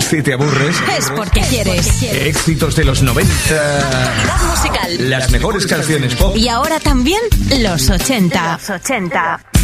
Si te aburres, es porque quieres. Éxitos de los 90. Calidad musical. Las mejores canciones pop. Y ahora también los 80.